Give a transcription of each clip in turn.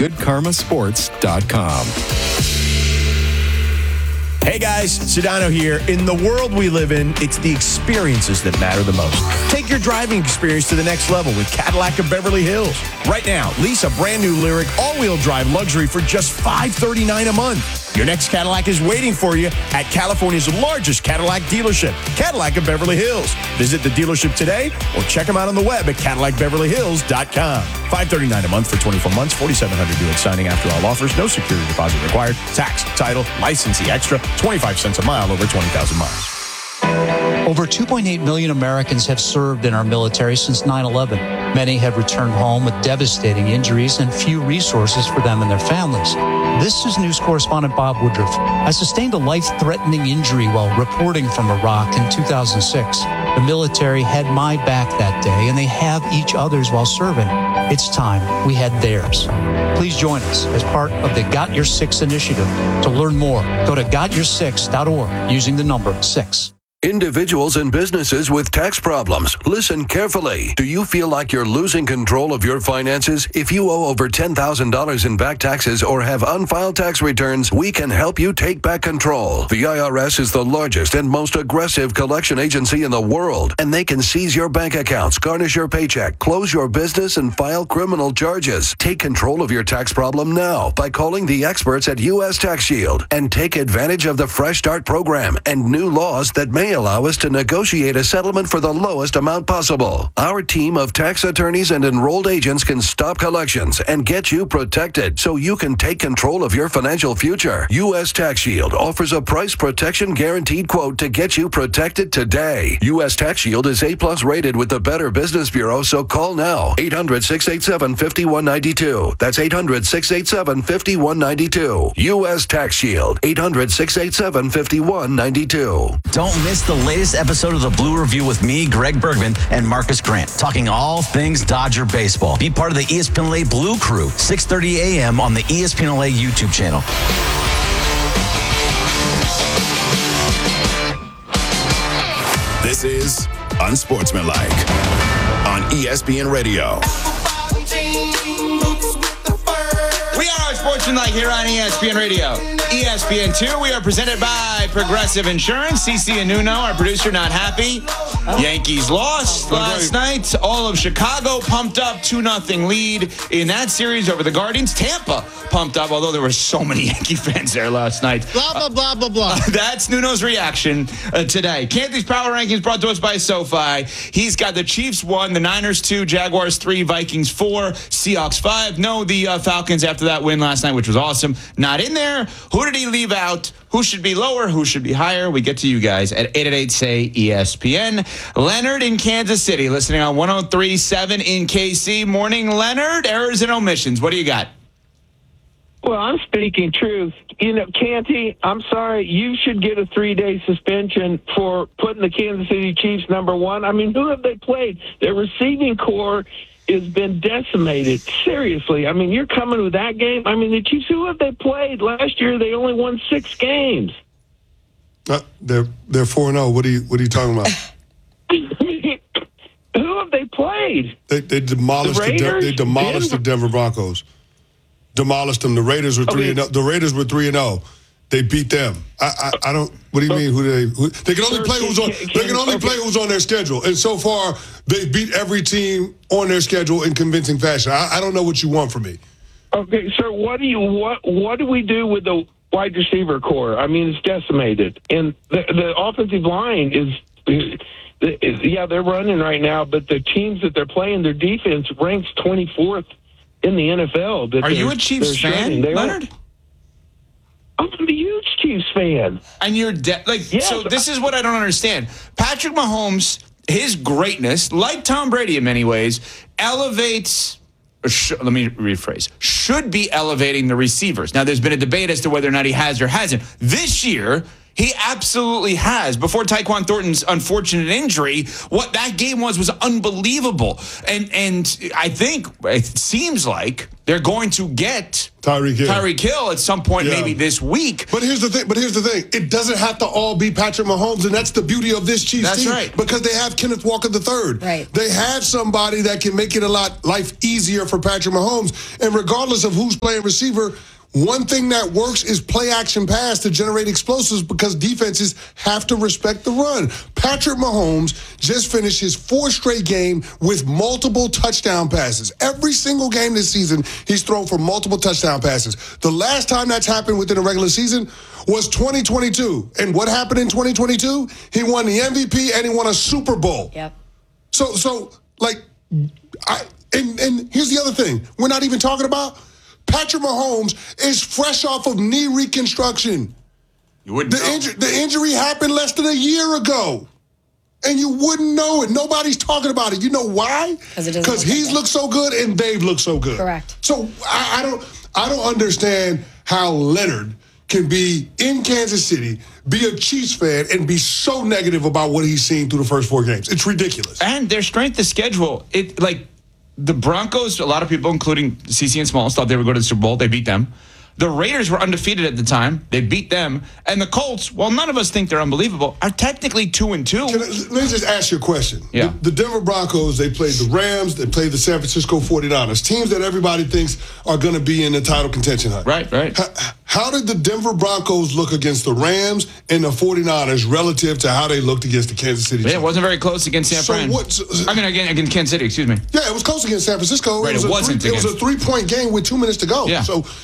GoodKarmaSports.com. Hey guys, Sedano here. In the world we live in, it's the experiences that matter the most. Take your driving experience to the next level with Cadillac of Beverly Hills. Right now, lease a brand new Lyriq all-wheel drive luxury for just $539 a month. Your next Cadillac is waiting for you at California's largest Cadillac dealership, Cadillac of Beverly Hills. Visit the dealership today or check them out on the web at CadillacBeverlyHills.com. $539 a month for 24 months, $4,700 due at signing after all offers, no security deposit required, tax, title, licensee extra, 25 cents a mile over 20,000 miles. Over 2.8 million Americans have served in our military since 9/11. Many have returned home with devastating injuries and few resources for them and their families. This is news correspondent Bob Woodruff. I sustained a life-threatening injury while reporting from Iraq in 2006. The military had my back that day, and they have each other's while serving. It's time we had theirs. Please join us as part of the Got Your Six initiative. To learn more, go to gotyoursix.org using the number 6. Individuals and businesses with tax problems, listen carefully. Do you feel like you're losing control of your finances? If you owe over $10,000 in back taxes or have unfiled tax returns, we can help you take back control. The IRS is the largest and most aggressive collection agency in the world, and they can seize your bank accounts, garnish your paycheck, close your business, and file criminal charges. Take control of your tax problem now by calling the experts at U.S. Tax Shield and take advantage of the Fresh Start program and new laws that may allow us to negotiate a settlement for the lowest amount possible. Our team of tax attorneys and enrolled agents can stop collections and get you protected so you can take control of your financial future. U.S. Tax Shield offers a price protection guaranteed quote to get you protected today. U.S. Tax Shield is A+ rated with the Better Business Bureau, so call now. 800-687-5192. That's 800-687-5192. U.S. Tax Shield. 800-687-5192. Don't miss the latest episode of the Blue Review with me, Greg Bergman, and Marcus Grant, talking all things Dodger baseball. Be part of the ESPN LA Blue Crew, 6:30 a.m. on the ESPN LA YouTube channel. This is Unsportsmanlike on ESPN Radio. We are Unsportsmanlike here on ESPN Radio. ESPN2, we are presented by Progressive Insurance. CC and Nuno, our producer, not happy. Yankees lost last night. All of Chicago pumped up, 2-0 lead in that series over the Guardians. Tampa pumped up, although there were so many Yankee fans there last night. Blah, blah, blah, blah, blah. That's Nuno's reaction today. Canty's Power Rankings brought to us by SoFi. He's got the Chiefs 1, the Niners 2, Jaguars 3, Vikings 4, Seahawks 5. No, the Falcons after that win last night, which was awesome. Not in there. Who did he leave out? Who should be lower? Who should be higher? We get to you guys at 888-SAY-ESPN. Leonard in Kansas City, listening on 103.7 in KC. Morning, Leonard. Errors and omissions. What do you got? Well, I'm speaking truth. You know, Canty, I'm sorry. You should get a 3-day suspension for putting the Kansas City Chiefs number 1. I mean, who have they played? Their receiving core has been decimated. Seriously. I mean, you're coming with that game. I mean, the Chiefs, who have they played? Last year, they only won 6 games. They're 4-0. What are you talking about? Who have they played? They demolished the Denver Broncos. Demolished them. The Raiders were 3-0. The Raiders were 3-0. They beat them. I don't. What do you mean? They can only play who's on. They can only play who's on their schedule. And so far, they beat every team on their schedule in convincing fashion. I don't know what you want from me. Okay, sir. What do we do with the wide receiver core? I mean, it's decimated, and the offensive line is. Yeah, they're running right now, but the teams that they're playing, their defense ranks 24th in the NFL. Are you a Chiefs fan, Leonard? I'm a huge Chiefs fan. And you're so this is what I don't understand. Patrick Mahomes, his greatness, like Tom Brady in many ways, elevates, let me rephrase, should be elevating the receivers. Now, there's been a debate as to whether or not he has or hasn't. This year, he absolutely has. Before Tyquan Thornton's unfortunate injury, what that game was unbelievable. And I think it seems like they're going to get Tyreek Hill at some point, maybe this week. But here's the thing. It doesn't have to all be Patrick Mahomes, and that's the beauty of this Chiefs team. Right. Because they have Kenneth Walker III. Right. They have somebody that can make it life easier for Patrick Mahomes. And regardless of who's playing receiver, one thing that works is play action pass to generate explosives because defenses have to respect the run. Patrick Mahomes just finished his 4th straight game with multiple touchdown passes. Every single game this season, he's thrown for multiple touchdown passes. The last time that's happened within a regular season was 2022. And what happened in 2022? He won the MVP and he won a Super Bowl. Yep. And here's the other thing. We're not even talking about Patrick Mahomes is fresh off of knee reconstruction. You wouldn't know. The injury happened less than a year ago. And you wouldn't know it. Nobody's talking about it. You know why? Because he's looked so good and they've looked so good. Correct. So I don't understand how Leonard can be in Kansas City, be a Chiefs fan, and be so negative about what he's seen through the first 4 games. It's ridiculous. And their strength of schedule, the Broncos, a lot of people, including CC and Smalls, thought they would go to the Super Bowl. They beat them. The Raiders were undefeated at the time. They beat them. And the Colts, while none of us think they're unbelievable, are technically 2-2. Let me just ask you a question. Yeah. The Denver Broncos, they played the Rams, they played the San Francisco 49ers, teams that everybody thinks are going to be in the title contention hunt. Right. How did the Denver Broncos look against the Rams and the 49ers relative to how they looked against the Kansas City Chiefs? It wasn't very close against San Fran. Against Kansas City, excuse me. Yeah, it was close against San Francisco. Right, it was a 3-point game with 2 minutes to go. Yeah. So,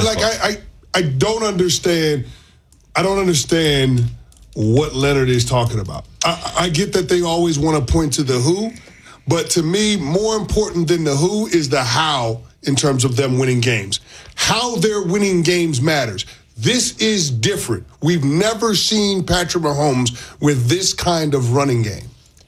I don't understand. I don't understand what Leonard is talking about. I get that they always want to point to the who, but to me, more important than the who is the how in terms of them winning games. How they're winning games matters. This is different. We've never seen Patrick Mahomes with this kind of running game.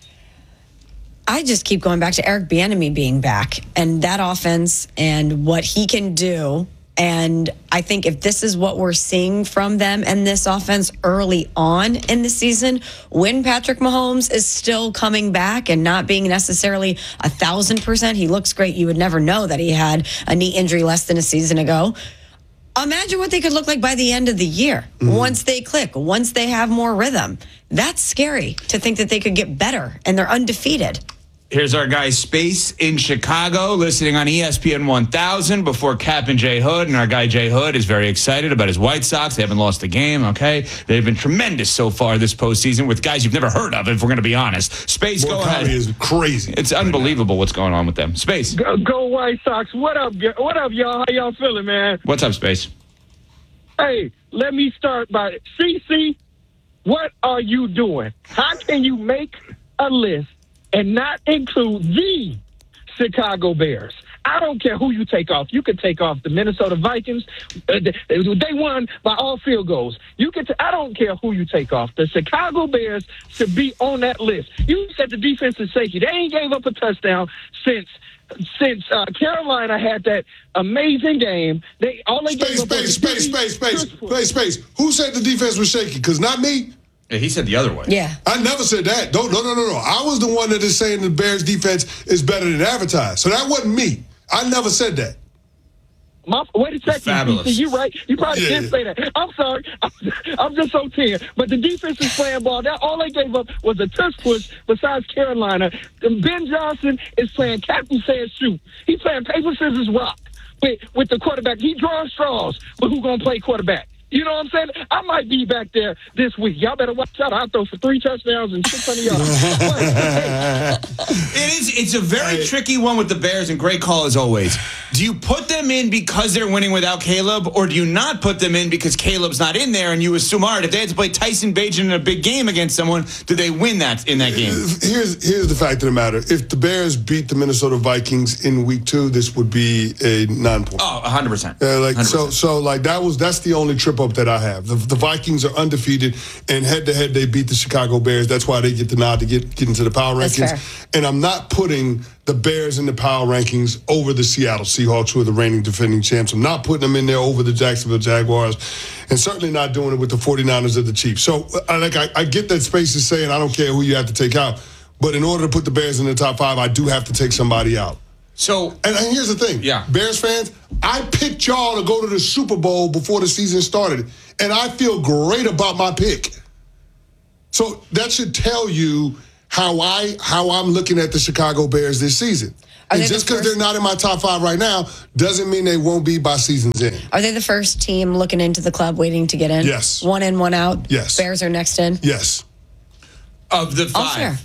I just keep going back to Eric Bieniemy being back and that offense and what he can do. And I think if this is what we're seeing from them and this offense early on in the season, when Patrick Mahomes is still coming back and not being necessarily 1,000%, he looks great. You would never know that he had a knee injury less than a season ago. Imagine what they could look like by the end of the year. Once they click, once they have more rhythm. That's scary to think that they could get better and they're undefeated. Here's our guy Space in Chicago, listening on ESPN 1000 before Cap and Jay Hood. And our guy Jay Hood is very excited about his White Sox. They haven't lost a game, okay? They've been tremendous so far this postseason with guys you've never heard of, if we're going to be honest. Space, go ahead. is crazy. It's unbelievable what's going on with them. Space. Go White Sox. What up, y'all? How y'all feeling, man? What's up, Space? Hey, let me start by CC. What are you doing? How can you make a list and not include the Chicago Bears? I don't care who you take off. You could take off the Minnesota Vikings. They won by all field goals. I don't care who you take off. The Chicago Bears should be on that list. You said the defense is shaky. They ain't gave up a touchdown since Carolina had that amazing game. Space. Who said the defense was shaky? Because not me. Yeah, he said the other way. Yeah. I never said that. No. I was the one that is saying the Bears defense is better than advertised. So that wasn't me. I never said that. Wait a second. Fabulous. You're right. You probably didn't say that. I'm sorry. I'm just so 10. But the defense is playing ball. All they gave up was a touch push besides Carolina. Ben Johnson is playing Captain Says Shoot. He's playing paper, scissors, rock with the quarterback. He draws straws, but who's going to play quarterback? You know what I'm saying? I might be back there this week. Y'all better watch out. I'll throw for 3 touchdowns and 600 yards. It's a very tricky one with the Bears, and great call as always. Do you put them in because they're winning without Caleb, or do you not put them in because Caleb's not in there and you assume, all right, if they had to play Tyson Bagent in a big game against someone, do they win that in that game? Here's the fact of the matter. If the Bears beat the Minnesota Vikings in week 2, this would be a non-point. Oh, 100%. 100%. That's the only trip up that I have. The Vikings are undefeated, and head-to-head they beat the Chicago Bears. That's why they get the nod to get into the power rankings. And I'm not putting the Bears in the power rankings over the Seattle Seahawks, who are the reigning defending champs. I'm not putting them in there over the Jacksonville Jaguars, and certainly not doing it with the 49ers or the Chiefs. So I get that Space is saying I don't care who you have to take out, but in order to put the Bears in the top 5, I do have to take somebody out. So, and here's the thing. Yeah. Bears fans, I picked y'all to go to the Super Bowl before the season started, and I feel great about my pick. So that should tell you how I'm looking at the Chicago Bears this season. And just because they're not in my top 5 right now doesn't mean they won't be by season's end. Are they the first team looking into the club waiting to get in? Yes. 1 in, 1 out? Yes. Bears are next in? Yes. Of the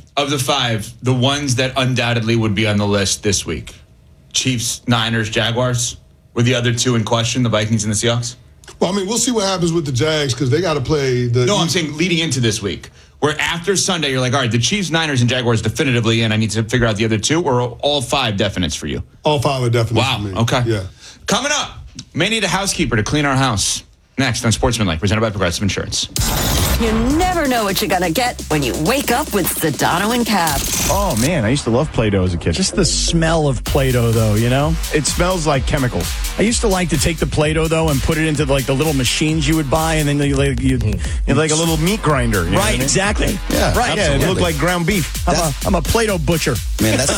5, the ones that undoubtedly would be on the list this week, Chiefs, Niners, Jaguars, were the other 2 in question, the Vikings and the Seahawks? Well, I mean, we'll see what happens with the Jags because they got to play the... No, I'm saying leading into this week. Where after Sunday, you're like, all right, the Chiefs, Niners, and Jaguars definitively in. I need to figure out the other 2, or all 5 definites for you? All 5 are definite for me. Wow, okay. Yeah. Coming up, may need a housekeeper to clean our house. Next on Sportsmanlike, presented by Progressive Insurance. You never know what you're going to get when you wake up with Sedano and Cap. Oh, man, I used to love Play-Doh as a kid. Just the smell of Play-Doh, though, you know? It smells like chemicals. I used to like to take the Play-Doh, though, and put it into, like, the little machines you would buy, and then you'd like a little meat grinder. You know what I mean? Exactly. Yeah, right. Yeah, it looked like ground beef. I'm a Play-Doh butcher. Man, that's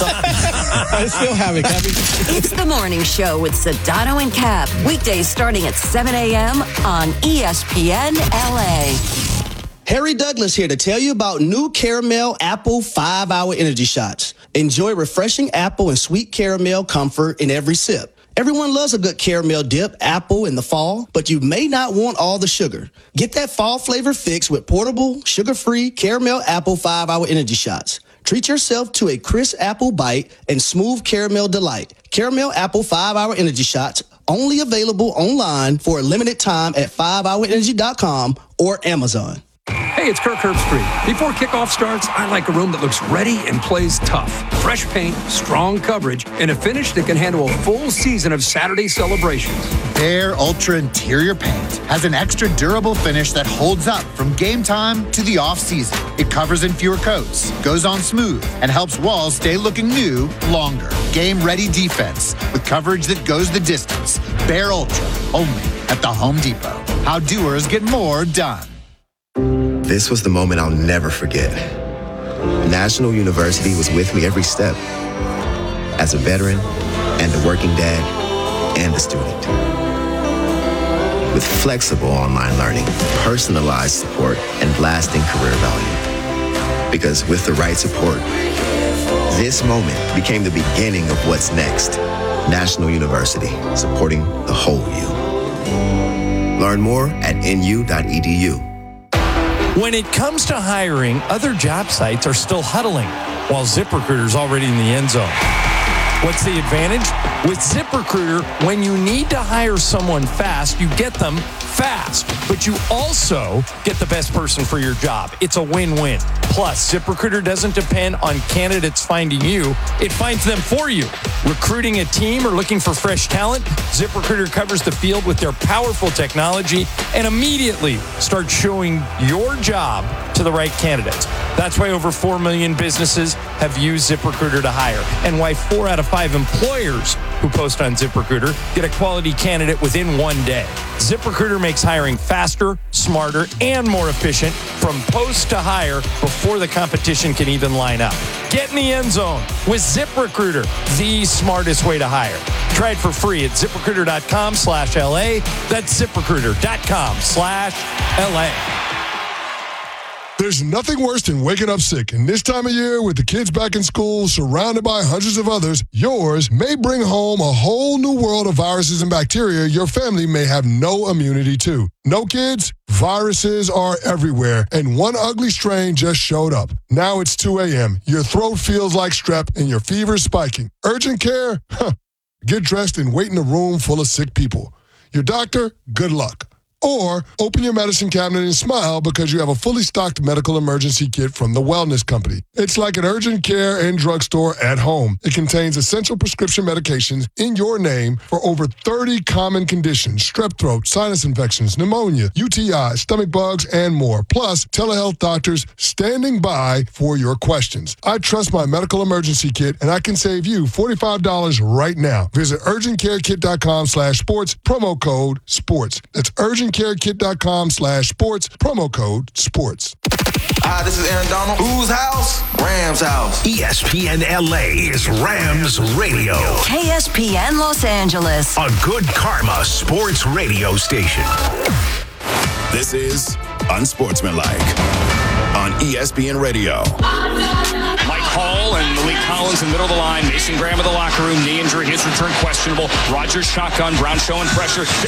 I still have it, Kevin. It's the morning show with Sedano and Cap. Weekdays starting at 7 a.m. on ESPN LA. Harry Douglas here to tell you about new Caramel Apple 5-Hour Energy Shots. Enjoy refreshing apple and sweet caramel comfort in every sip. Everyone loves a good caramel dip apple in the fall, but you may not want all the sugar. Get that fall flavor fix with portable, sugar-free Caramel Apple 5-Hour Energy Shots. Treat yourself to a crisp apple bite and smooth caramel delight. Caramel Apple 5-Hour Energy Shots, only available online for a limited time at 5hourenergy.com or Amazon. Hey, it's Kirk Herbstreit. Before kickoff starts, I like a room that looks ready and plays tough. Fresh paint, strong coverage, and a finish that can handle a full season of Saturday celebrations. Behr Ultra Interior Paint has an extra durable finish that holds up from game time to the off-season. It covers in fewer coats, goes on smooth, and helps walls stay looking new longer. Game-ready defense with coverage that goes the distance. Behr Ultra, only at the Home Depot. How doers get more done. This was the moment I'll never forget. National University was with me every step. As a veteran, and a working dad, and a student. With flexible online learning, personalized support, and lasting career value. Because with the right support, this moment became the beginning of what's next. National University, supporting the whole you. Learn more at nu.edu. When it comes to hiring, other job sites are still huddling, while ZipRecruiter's already in the end zone. What's the advantage? With ZipRecruiter, when you need to hire someone fast, you get them fast, but you also get the best person for your job. It's a win-win. Plus, ZipRecruiter doesn't depend on candidates finding you. It finds them for you. Recruiting a team or looking for fresh talent, ZipRecruiter covers the field with their powerful technology and immediately starts showing your job to the right candidates. That's why over 4 million businesses have used ZipRecruiter to hire, and why 4 out of 5 employers who post on ZipRecruiter get a quality candidate within 1 day. ZipRecruiter makes hiring faster, smarter, and more efficient from post to hire before the competition can even line up. Get in the end zone with ZipRecruiter, the smartest way to hire. Try it for free at ZipRecruiter.com/LA. That's ZipRecruiter.com/LA. There's nothing worse than waking up sick, and this time of year, with the kids back in school, surrounded by hundreds of others, yours may bring home a whole new world of viruses and bacteria your family may have no immunity to. No kids? Viruses are everywhere, and one ugly strain just showed up. Now it's 2 a.m., your throat feels like strep, and your fever's spiking. Urgent care? Get dressed and wait in a room full of sick people. Your doctor? Good luck. Or open your medicine cabinet and smile because you have a fully stocked medical emergency kit from the Wellness Company. It's like an urgent care and drugstore at home. It contains essential prescription medications in your name for over 30 common conditions: strep throat, sinus infections, pneumonia, UTI, stomach bugs, and more. Plus, telehealth doctors standing by for your questions. I trust my medical emergency kit, and I can save you $45 right now. Visit urgentcarekit.com/sports, promo code SPORTS. That's urgentcarekit.com/sports, promo code SPORTS. Hi, this is Aaron Donald. Whose house? Rams house. ESPN LA is Rams Radio. KSPN Los Angeles. A good karma sports radio station. This is Unsportsmanlike on ESPN Radio. Mike Hall and Malik Collins in the middle of the line. Mason Graham in the locker room. Knee injury. His return questionable. Rodgers shotgun. Brown showing pressure.